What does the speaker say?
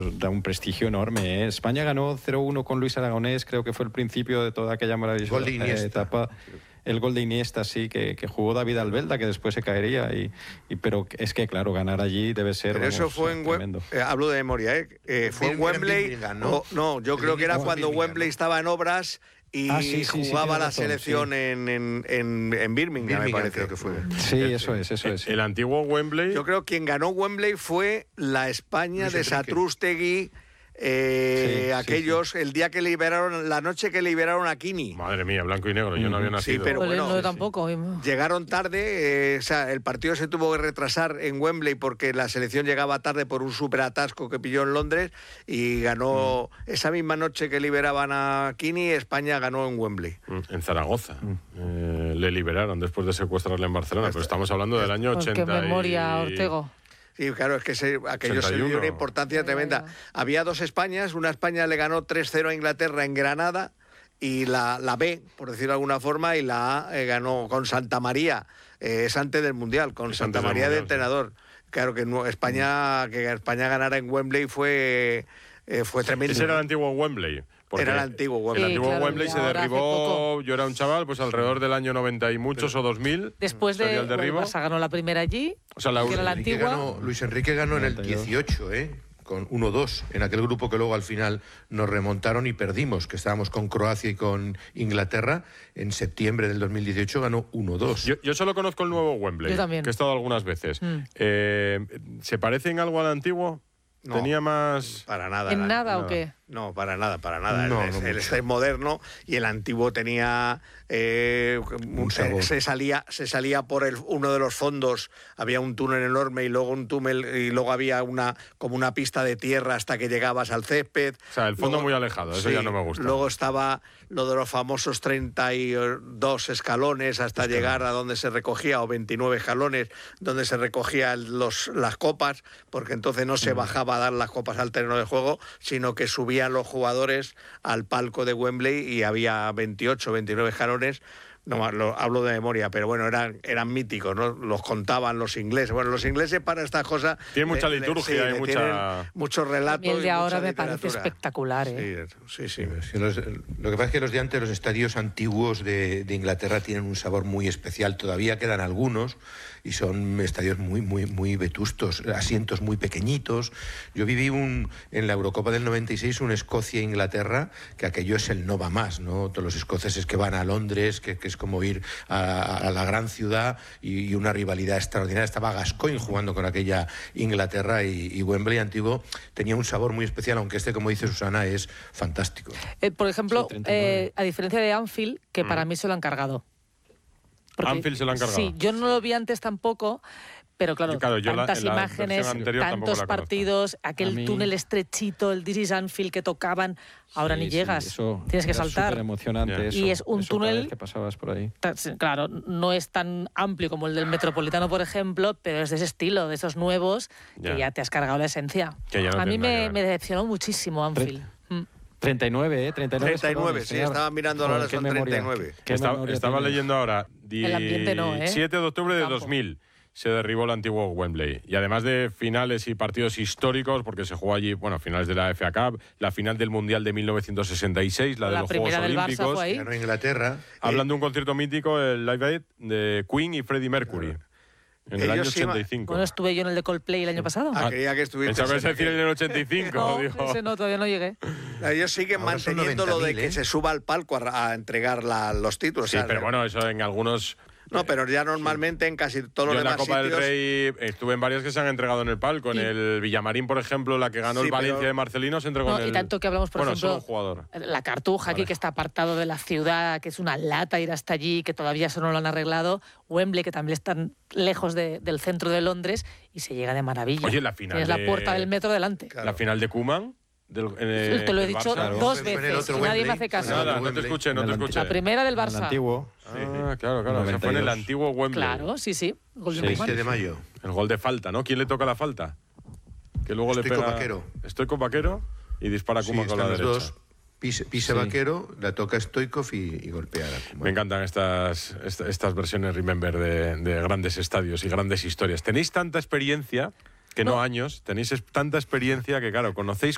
da un prestigio enorme, ¿eh? España ganó 0-1 con Luis Aragonés, creo que fue el principio de toda aquella maravillosa etapa. El gol de Iniesta, sí, que jugó David Albelda, que después se caería. Pero es que, claro, ganar allí debe ser. Pero eso fue en Wembley. Hablo de memoria, fue en Wembley. No, yo creo que era cuando Wembley estaba en obras y jugaba la selección en Birmingham, me parece. Creo que fue. Sí, eso es. El antiguo Wembley. Yo creo que quien ganó Wembley fue la España de Satrústegui. El día que liberaron, la noche que liberaron a Kini. Madre mía, blanco y negro, yo no había nacido. Sí, pero bueno, no, tampoco. Llegaron tarde, el partido se tuvo que retrasar en Wembley porque la selección llegaba tarde por un superatasco que pilló en Londres y ganó esa misma noche que liberaban a Kini, España ganó en Wembley. En Zaragoza. Le liberaron después de secuestrarle en Barcelona, pero estamos hablando del año 80. Qué memoria, Ortego. Sí, claro, es que aquello se dio una importancia tremenda. Había dos Españas, una España le ganó 3-0 a Inglaterra en Granada y la B, por decirlo de alguna forma, y la A ganó con Santa María, es antes del Mundial, con Santa María de entrenador. Claro que España ganara en Wembley fue tremendo. Ese era el antiguo Wembley. Era el antiguo Wembley. El antiguo Wembley se derribó, yo era un chaval, pues alrededor del año 90 y muchos o 2000. Después de el Barça ganó la primera allí, o sea, que era la antigua. Luis Enrique ganó en el 18, con 1-2, en aquel grupo que luego al final nos remontaron y perdimos, que estábamos con Croacia y con Inglaterra. En septiembre del 2018 ganó 1-2. Yo solo conozco el nuevo Wembley, yo también, que he estado algunas veces. ¿Se parece en algo al antiguo? No, tenía más... Para nada. ¿En nada o qué? No, para nada. No, el es moderno y el antiguo tenía se salía por uno de los fondos, había un túnel enorme y luego un túnel y luego había como una pista de tierra hasta que llegabas al césped. O sea, el fondo muy alejado, eso ya no me gusta. Luego estaba lo de los famosos 32 escalones hasta llegar a donde se recogía, o 29 escalones, donde se recogían las copas, porque entonces no se bajaba a dar las copas al terreno de juego, sino que subían los jugadores al palco de Wembley y había 28, 29 escalones. No, hablo de memoria, pero bueno, eran míticos, ¿no? Los contaban los ingleses. Bueno, los ingleses para estas cosas... Tienen mucha liturgia y muchos relatos. El de ahora me parece espectacular, Sí. Lo que pasa es que los de antes, los estadios antiguos de Inglaterra tienen un sabor muy especial. Todavía quedan algunos y son estadios muy vetustos, asientos muy pequeñitos. Yo viví en la Eurocopa del 96 un Escocia-Inglaterra, que aquello es el no va más, ¿no? Todos los escoceses que van a Londres, que es como ir a la gran ciudad, y una rivalidad extraordinaria. Estaba Gascoigne jugando con aquella Inglaterra y Wembley antiguo tenía un sabor muy especial, aunque como dice Susana, es fantástico. Por ejemplo, a diferencia de Anfield, que para mí se lo han cargado. Anfield se lo han cargado. Sí, yo no lo vi antes tampoco, pero claro tantas imágenes, tantos partidos, aquel túnel estrechito, el This is Anfield que tocaban, ahora ni llegas, tienes que saltar. Súper emocionante eso. Y es un túnel que pasabas por ahí. Claro, no es tan amplio como el del Metropolitano, por ejemplo, pero es de ese estilo, de esos nuevos, que ya te has cargado la esencia. A mí me decepcionó muchísimo Anfield. 39, 39, sí, estaba mirando ahora, son 39. Estaba leyendo ahora, el ambiente no, 7 de octubre de 2000 se derribó el antiguo Wembley. Y además de finales y partidos históricos, porque se jugó allí, finales de la FA Cup, la final del Mundial de 1966, la de los Juegos Olímpicos. Ganó Inglaterra. Hablando de un concierto mítico, el Live Aid de Queen y Freddie Mercury. En el año 85. Bueno, estuve yo en el de Coldplay el año pasado. Creía que estuviste. Pensaba que ibas a decir el del 85. No, ese no, todavía no llegué. Ellos siguen manteniendo lo de que se suba al palco a entregar los títulos. Sí, pero bueno, eso en algunos... No, pero ya normalmente en casi todos los demás sitios... Yo en la Copa sitios... del Rey estuve en varias que se han entregado en el palco. En el Villamarín, por ejemplo, la que ganó el Valencia de Marcelino se entregó en el... Y tanto que hablamos, por ejemplo, solo un jugador. La Cartuja aquí, que está apartado de la ciudad, que es una lata ir hasta allí, que todavía eso no lo han arreglado. Wembley, que también están lejos del centro de Londres, y se llega de maravilla. Oye, la final Tienes la puerta del metro delante. Claro. La final de Koeman... te lo he dicho dos veces y nadie me hace caso. Nada, no te escuché. La primera del Barça. El antiguo. Claro. Eso fue en el antiguo Wembley. Claro, sí. Gol de 20 de mayo. El gol de falta, ¿no? ¿Quién le toca la falta? Que luego le pega... Estoy con Vaquero y dispara Koeman con la derecha. Dos. Pisa Vaquero, la toca Stoichkov y golpea a Koeman. Me encantan estas versiones Remember de grandes estadios y grandes historias. Tenéis tanta experiencia... que no años, tenéis tanta experiencia que, claro, conocéis